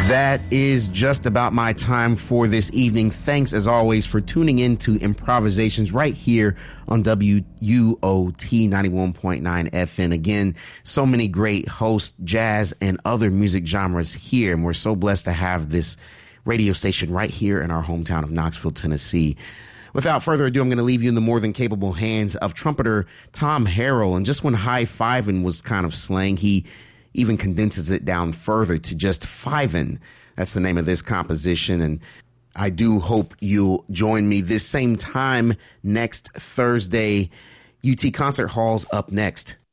That is just about my time for this evening. Thanks, as always, for tuning in to Improvisations right here on WUOT 91.9 FM. Again, so many great hosts, jazz and other music genres here, and we're so blessed to have this radio station right here in our hometown of Knoxville, Tennessee. Without further ado, I'm going to leave you in the more than capable hands of trumpeter Tom Harrell. And just when high-fiving was kind of slang, he even condenses it down further to just fivin'. That's the name of this composition. And I do hope you'll join me this same time next Thursday. UT Concert Hall's up next.